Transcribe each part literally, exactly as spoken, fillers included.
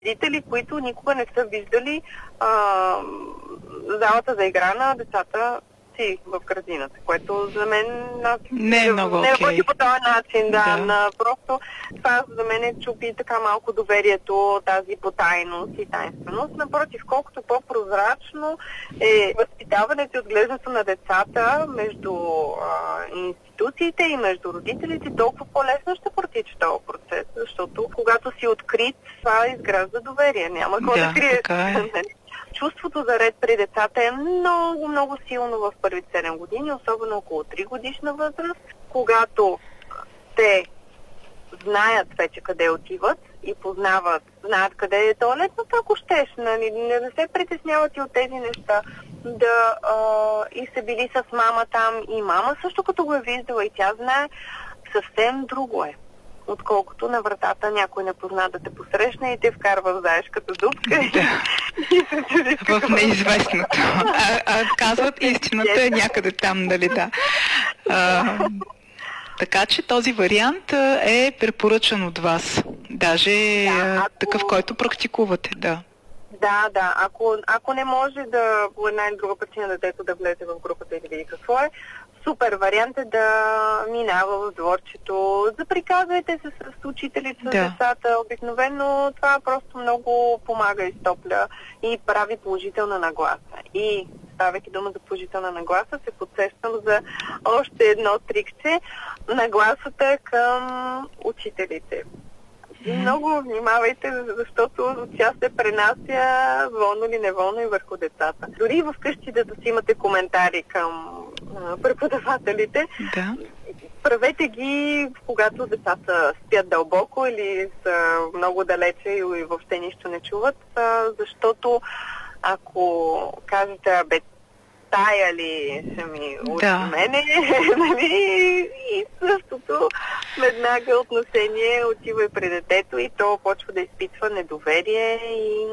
Родители, които никога не са виждали а, залата за игра на децата си в градината, което за мен не е много не окей. работи по този начин, да, да. На, просто това за мен чупи така малко доверието, тази потайност и тайнственост. Напротив, колкото по-прозрачно е възпитаването и отглеждането на децата между а, институциите и между родителите, толкова по-лесно ще протича този процес, защото когато си открит, това изгражда доверие. Няма какво да, да крие. Е. Чувството за ред при децата е много, много силно в първите седем години, особено около три годишна възраст, когато те знаят вече къде отиват и познават, знаят къде е туалетната, ако щеш, нали, не, не се притесняват и от тези неща, да а, и са били с мама там, и мама също като го е виждала и тя знае, съвсем друго е, отколкото на вратата някой непознат да те посрещне и те вкарва в заешката дупка. Да. В неизвестното. А, а казват, истината е някъде там, нали да. А, така че този вариант е препоръчан от вас. Даже да, ако... такъв, който практикувате, да. Да, да. Ако, ако не може да по една или друга причина детето да влезе в групата и да види какво е, супер вариант е да минава в дворчето, да приказвайте се с учителите, с да. децата. Обикновено това просто много помага и стопля и прави положителна нагласа. И ставайки дума за положителна нагласа, се подсещам за още едно трикче. Нагласата към учителите. И много внимавайте, защото тя се пренася волно или неволно и върху децата. Дори и вкъщи да си имате коментари към а, преподавателите, да. правете ги, когато децата спят дълбоко или са много далече и въобще нищо не чуват, а, защото ако кажете, бе, тая ли ще ми учи да. мене, нали, и същото веднага отношение отива и при детето и то почва да изпитва недоверие и,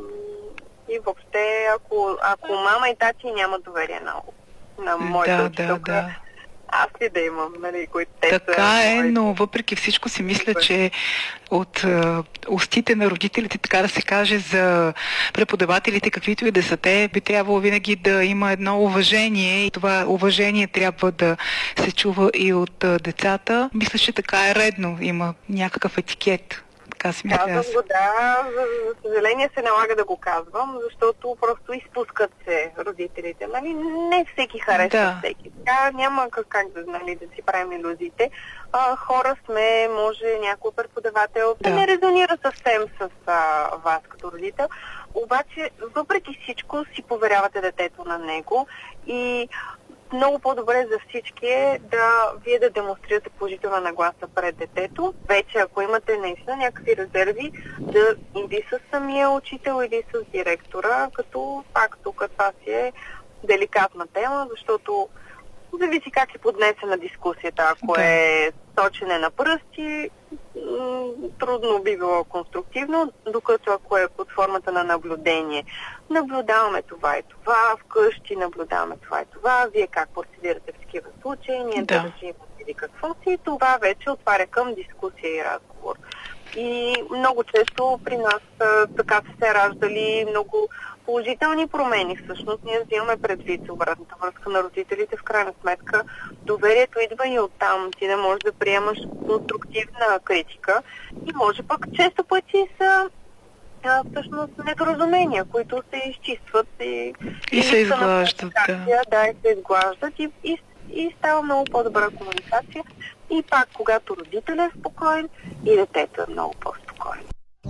и въобще, ако, ако мама и тати няма доверие на, на моята да, учителка, да, да. аз ли да имам, нали, които те така са... Така е, но въпреки всичко си мисля, че от uh, устите на родителите, така да се каже, за преподавателите, каквито и да са те, би трябвало винаги да има едно уважение и това уважение трябва да се чува и от uh, децата. Мисля, че така е редно, има някакъв етикет. Казвам го, да. За, за съжаление се налага да го казвам, защото просто изпускат се родителите. Нали? Не всеки харесва да. всеки. Така няма как, как да, нали, да си правим илюзиите. А, хора сме, може някой преподавател да, да не резонира съвсем с а, вас като родител, обаче въпреки всичко си поверявате детето на него и много по-добре за всички е да вие да демонстрирате положителна нагласа пред детето. Вече, ако имате наистина някакви резерви, да или с самия учител, или с директора, като пак тук това си е деликатна тема, защото зависи как е поднесена дискусията. Ако да. е точене на пръсти, трудно би било конструктивно, докато ако е под формата на наблюдение. Наблюдаваме това и това, вкъщи наблюдаваме това и това, вие как процедирате в такива случаи, ние да държим или какво си, и това вече отваря към дискусия и разговор. И много често при нас така са се раждали много положителни промени. Всъщност ние взимаме предвид обратната връзка на родителите. В крайна сметка доверието идва и оттам. Ти не можеш да приемаш конструктивна критика и може пък често пъти са а, всъщност недоразумения, които се изчистват и, и, и се изглаждат. Да. да, и се изглаждат и, и, и става много по-добра комуникация. И пак, когато родителят е спокоен и детето е много по-спокоен.